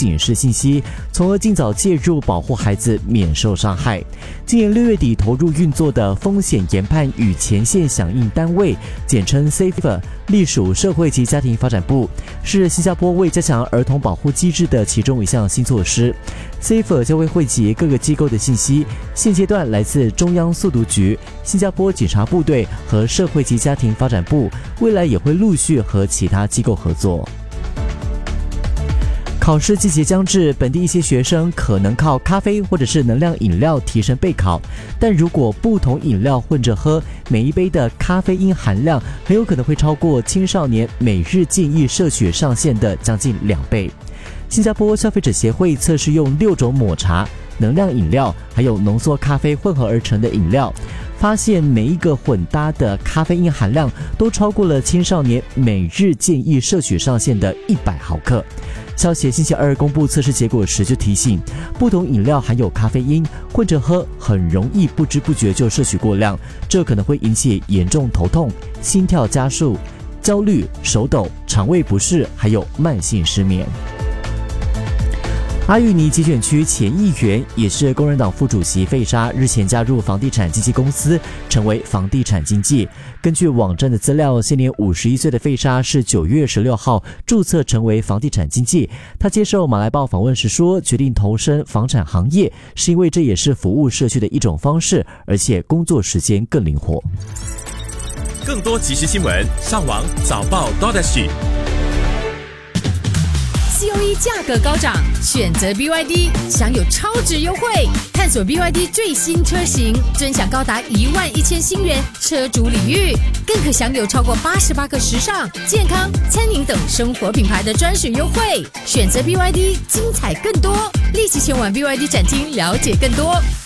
警示信息，从而尽早介入保护孩子免受伤害。今年6月底投入运作的风险研判与前线响应单位，简称 SAFER， 隶属社会及家庭发展部，是新加坡为加强儿童保护机制的其中一项新措施。SAFER 将会汇集各个机构的信息，现阶段来自中央速读局、新加坡警察部队和社会及家庭发展部，未来也会陆续和其他机构合作。考试季节将至，本地一些学生可能靠咖啡或者是能量饮料提升备考，但如果不同饮料混着喝，每一杯的咖啡因含量很有可能会超过青少年每日建议摄取上限的将近2倍。新加坡消费者协会测试用6种抹茶、能量饮料还有浓缩咖啡混合而成的饮料，发现每一个混搭的咖啡因含量都超过了青少年每日建议摄取上限的100毫克。消协星期二公布测试结果时就提醒，不同饮料含有咖啡因，混着喝很容易不知不觉就摄取过量，这可能会引起严重头痛、心跳加速、焦虑、手抖、肠胃不适，还有慢性失眠。阿育尼集选区前议员也是工人党副主席费沙日前加入房地产经纪公司，成为房地产经纪。根据网站的资料，现年51岁的费沙是9月16号注册成为房地产经纪。他接受马来报访问时说，决定投身房产行业是因为这也是服务社区的一种方式，而且工作时间更灵活。 更多即时新闻，上网早报 .SG。COE 价格高涨，选择 BYD 享有超值优惠，探索 BYD 最新车型，尊享高达11000新元车主礼遇，更可享有超过88个时尚、健康、餐饮等生活品牌的专属优惠。选择 BYD， 精彩更多，立即前往 BYD 展厅了解更多。